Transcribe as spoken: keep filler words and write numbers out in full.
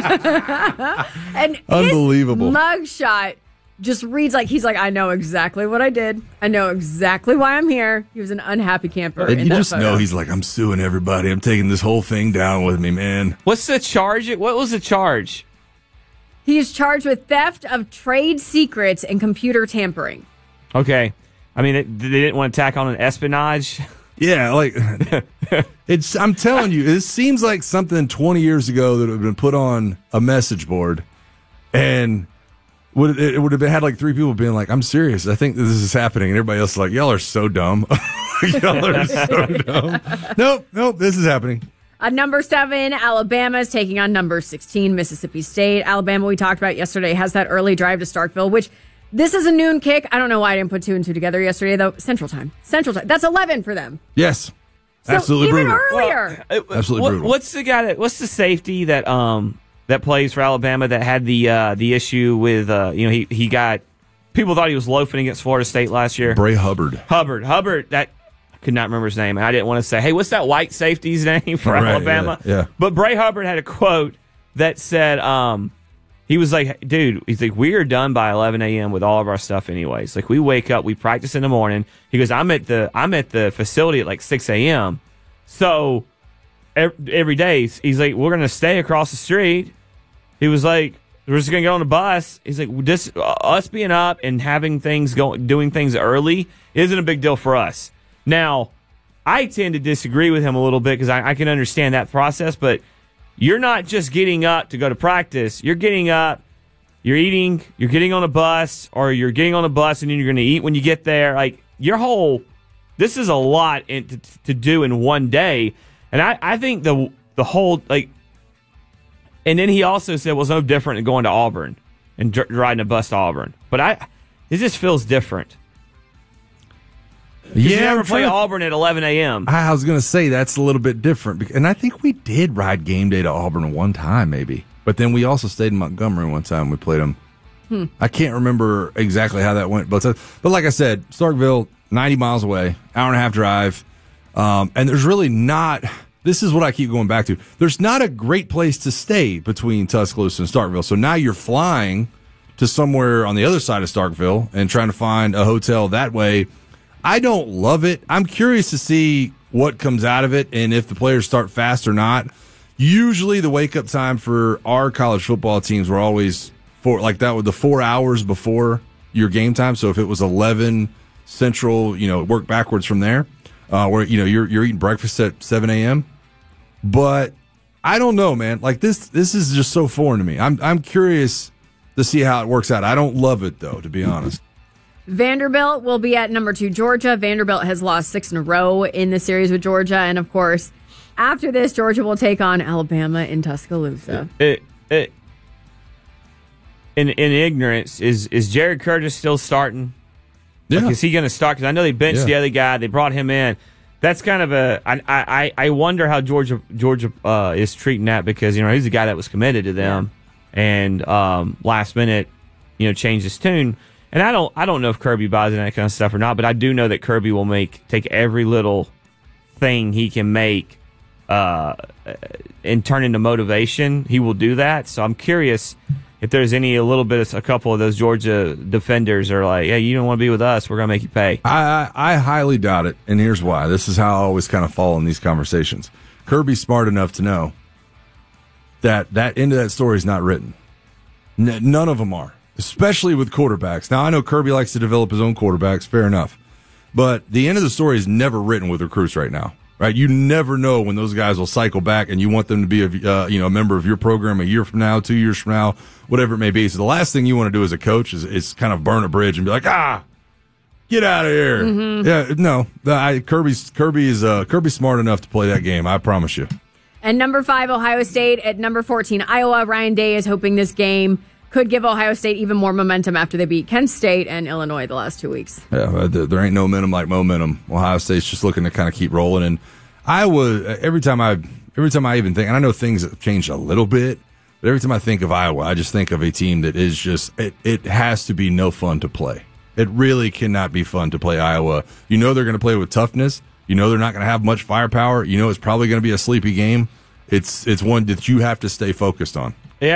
And Unbelievable. his mugshot just reads like he's like, I know exactly what I did. I know exactly why I'm here. He was an unhappy camper. And in you that just photo. know he's like, I'm suing everybody. I'm taking this whole thing down with me, man. What's the charge? What was the charge? He is charged with theft of trade secrets and computer tampering. Okay. I mean, it, they didn't want to tack on an espionage. Yeah, like it's. I'm telling you, it seems like something twenty years ago that would have been put on a message board, and would it would have been, had like three people being like, "I'm serious. I think this is happening," and everybody else is like, "Y'all are so dumb. Y'all are so dumb." Nope, nope, this is happening. Uh, number seven, Alabama is taking on number sixteen, Mississippi State. Alabama, we talked about yesterday, has that early drive to Starkville, which this is a noon kick. I don't know why I didn't put two and two together yesterday, though. Central time. Central time. That's eleven for them. Yes, So absolutely even brutal. earlier. Well, uh, Absolutely what, brutal. What's the guy that? What's the safety that um that plays for Alabama that had the uh, the issue with uh you know he he got people thought he was loafing against Florida State last year. Bray Hubbard. Hubbard. Hubbard. That I could not remember his name, and I didn't want to say, hey, what's that white safety's name for Right, Alabama? yeah, yeah. But Bray Hubbard had a quote that said, um, he was like, dude, he's like, we are done by eleven a.m. with all of our stuff anyways. Like, we wake up, we practice in the morning. He goes, I'm at the I'm at the facility at like six a.m. So every, every day, he's like, we're going to stay across the street. He was like, we're just going to get on the bus. He's like, this, uh, us being up and having things going, doing things early isn't a big deal for us. Now, I tend to disagree with him a little bit because I, I can understand that process, but you're not just getting up to go to practice. You're getting up, you're eating, you're getting on a bus, or you're getting on a bus and then you're going to eat when you get there. Like, your whole, this is a lot in, to, to do in one day. And I, I think the the whole, like, and then he also said, well, it's no different than going to Auburn and dr- riding a bus to Auburn. But I, it just feels different. Yeah, you never I'm play trying to- Auburn at eleven a.m. I was going to say that's a little bit different. bec- And I think we did ride game day to Auburn one time, maybe. But then we also stayed in Montgomery one time. We played them. Hmm. I can't remember exactly how that went. But, but like I said, Starkville, ninety miles away, hour and a half drive. Um, and there's really not, this is what I keep going back to. There's not a great place to stay between Tuscaloosa and Starkville. So now you're flying to somewhere on the other side of Starkville and trying to find a hotel that way. I don't love it. I'm curious to see what comes out of it and if the players start fast or not. Usually the wake up time for our college football teams were always four, like that with the four hours before your game time. So if it was eleven Central, you know, work backwards from there, uh, where, you know, you're, you're eating breakfast at seven a.m. But I don't know, man. Like this, this is just so foreign to me. I'm, I'm curious to see how it works out. I don't love it though, to be honest. Vanderbilt will be at number two, Georgia. Vanderbilt has lost six in a row in the series with Georgia. And, of course, after this, Georgia will take on Alabama in Tuscaloosa. It, it, in in ignorance, is is Jared Curtis still starting? Yeah. Like, is he going to start? Because I know they benched Yeah. the other guy. They brought him in. That's kind of a. I I, I wonder how Georgia Georgia uh, is treating that because you know he's the guy that was committed to them, and um, last minute, you know, changed his tune. And I don't I don't know if Kirby buys in that kind of stuff or not, but I do know that Kirby will make take every little thing he can make uh, and turn into motivation. He will do that. So I'm curious if there's any a little bit of a couple of those Georgia defenders are like, hey, you don't want to be with us, we're gonna make you pay. I, I I highly doubt it, and here's why. This is how I always kind of fall in these conversations. Kirby's smart enough to know that that end of that story is not written. N- none of them are, especially with quarterbacks. Now, I know Kirby likes to develop his own quarterbacks, fair enough. But the end of the story is never written with recruits right now, right? You never know when those guys will cycle back and you want them to be a, uh, you know, a member of your program a year from now, two years from now, whatever it may be. So the last thing you want to do as a coach is, is kind of burn a bridge and be like, ah, get out of here. Mm-hmm. Yeah, no, the, I, Kirby's, Kirby is, uh, Kirby's smart enough to play that game. I promise you. And number five, Ohio State. At number fourteen, Iowa. Ryan Day is hoping this game could give Ohio State even more momentum after they beat Kent State and Illinois the last two weeks. Yeah, uh, there, there ain't no momentum like momentum. Ohio State's just looking to kind of keep rolling. And Iowa, every time I, every time I even think, and I know things have changed a little bit, but every time I think of Iowa, I just think of a team that is just, it, it has to be no fun to play. It really cannot be fun to play Iowa. You know they're going to play with toughness. You know they're not going to have much firepower. You know it's probably going to be a sleepy game. It's it's one that you have to stay focused on.